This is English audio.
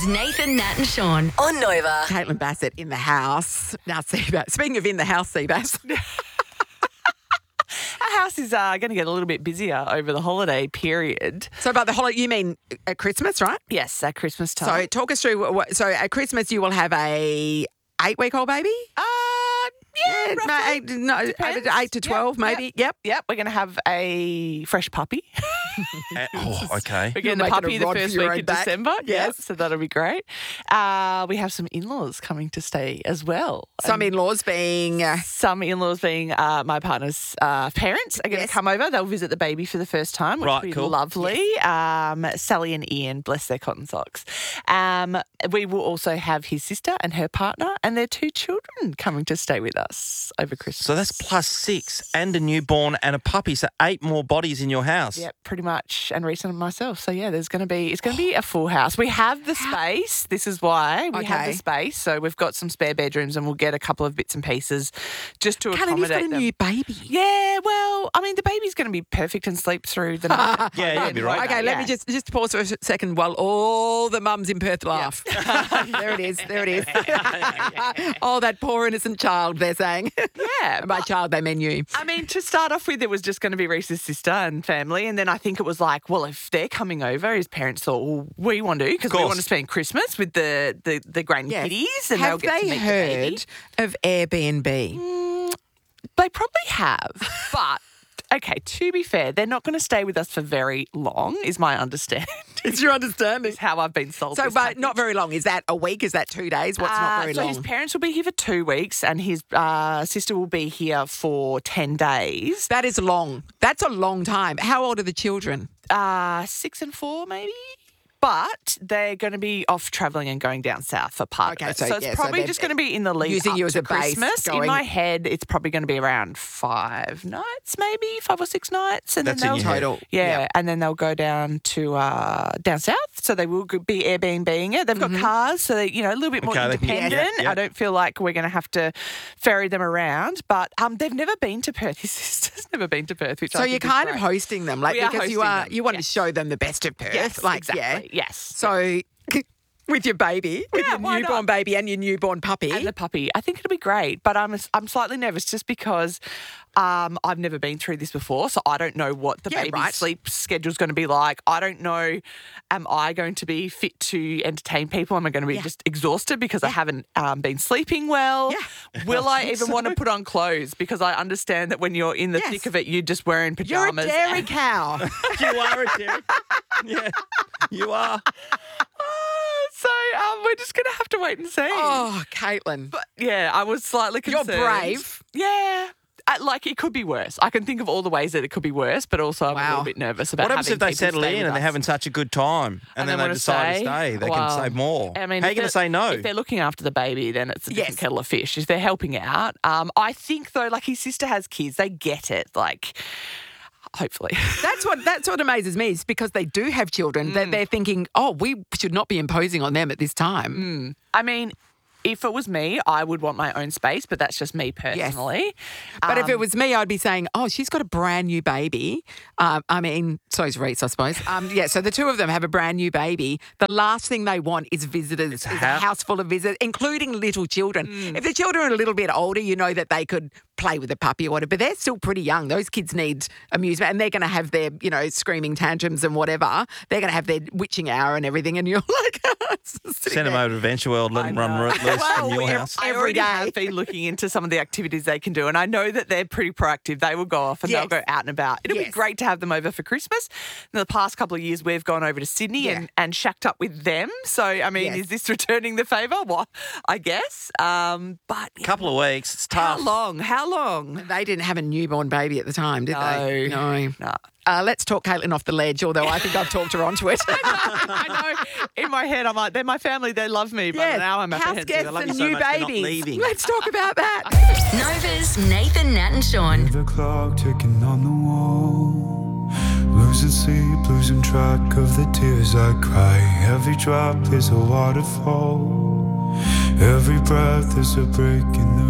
Nathan, Nat and Sean on Nova. Caitlin Bassett in the house. Now, Seabass. Speaking of in the house, Seabass. Our house is going to get a little bit busier over the holiday period. So by the holiday, you mean at Christmas, right? Yes, at Christmas So time. talk us through. So at Christmas, you will have a 8-week-old baby? Yeah, roughly. Depends. 8 to 12, maybe. Yep. Yep, we're going to have a fresh puppy. Okay. We're getting You're the puppy making a the rod for first your week own of back. December. Yes. So that'll be great. We have some in-laws coming to stay as well. Some in-laws being... Some in-laws being my partner's parents are going to come over. They'll visit the baby for the first time, which Right, will be cool. lovely. Sally and Ian, bless their cotton socks. We will also have his sister and her partner and their 2 children coming to stay with us over Christmas. So that's +6 and a newborn and a puppy. So 8 more bodies in your house. Yep, pretty much. And Reese and myself. So yeah, it's going to be a full house. We have the space. This is why we have the space. So we've got some spare bedrooms and we'll get a couple of bits and pieces just to Caitlin, you've accommodate got a them. new baby. Yeah, well, I mean, the baby's going to be perfect and sleep through the night. Yeah, you'll be right. Okay, let me just pause for a second while all the mums in Perth laugh. There it is. Oh, that poor innocent child, they're saying. Yeah. By child, they mean you. I mean, to start off with, it was just going to be Reese's sister and family. And then I think it was like, well, if they're coming over, his parents thought, well, we want to because we want to spend Christmas with the grandkiddies. And Have they'll get to they meet the baby. heard of Airbnb? They probably have. But, okay, to be fair, they're not going to stay with us for very long, is my understanding. Is your understanding? Is how I've been sold. So, this but package. not very long. Is that a week? Is that 2 days? What's not very so long? his parents will be here for 2 weeks and his sister will be here for 10 days. That is long. That's a long time. How old are the children? 6 and 4 maybe. But they're going to be off travelling and going down south for part of it. so So it's yeah, probably they're just going to be in the lead using up you as to a base, Christmas. going- In my head, it's probably going to be around 5 nights, maybe 5 or 6 nights, and That's then in they'll your head. Total. Yeah, and then they'll go down to down south. So they will be Airbnb-ing it. They've got cars, so they a little bit more Okay, they can- independent. yeah. I don't feel like we're going to have to ferry them around. But they've never been to Perth. His sister's never been to Perth, which So I you're think is kind of great. hosting them, like We are because you hosting them, you want to yes. show them the best of Perth, Yes, exactly. Yes. So with your baby, with your why newborn not? baby and your newborn puppy, And the puppy. I think it'll be great, but I'm slightly nervous just because I've never been through this before, so I don't know what the baby's sleep schedule's going to be like. I don't know, am I going to be fit to entertain people? Am I going to be just exhausted because I haven't been sleeping well? Yeah. Will I even want to put on clothes? Because I understand that when you're in the thick of it, you're just wearing you're a pajamas. dairy cow. You are a dairy. Yeah, you are. So we're just going to have to wait and see. Oh, Caitlin. But yeah, I was slightly You're concerned. brave. Yeah. Like it could be worse. I can think of all the ways that it could be worse, but also I'm a little bit nervous about What happens having if they people settle stay in with and they're us. having such a good time and then they wanna decide to stay? They can save more. I mean, how are you if going to say no? If they're looking after the baby, then it's a different kettle of fish. If they're helping out, I think though, like his sister has kids, they get it. Like, hopefully. That's what amazes me is because they do have children. They're thinking, oh, we should not be imposing on them at this time. I mean, if it was me, I would want my own space, but that's just me personally. But if it was me, I'd be saying, oh, she's got a brand new baby. I mean, so's Reese, I suppose. So the two of them have a brand new baby. The last thing they want is visitors, is a house full of visitors, including little children. If the children are a little bit older, you know that they could play with a puppy or whatever, but they're still pretty young. Those kids need amusement and they're going to have their, screaming tantrums and whatever. They're going to have their witching hour and everything and you're like... Send them over to Adventure World, let them run loose from your house. I already have been looking into some of the activities they can do, and I know that they're pretty proactive. They will go off and they'll go out and about. It'll be great to have them over for Christmas. In the past couple of years, we've gone over to Sydney and shacked up with them. So, I mean, is this returning the favour? Well, I guess. But Couple of weeks, it's tough. How long? They didn't have a newborn baby at the time, did they? No. Let's talk Caitlin off the ledge, although I think I've talked her onto it. I know. In my head, I'm like, they're my family. They love me. But now I'm house apprehensive. guests I love and you so new much. You're not babies. leaving. Let's talk about that. Nova's Nathan, Nat and Sean. The clock ticking on the wall, losing sleep, losing track of the tears I cry. Every drop is a waterfall, every breath is a break in the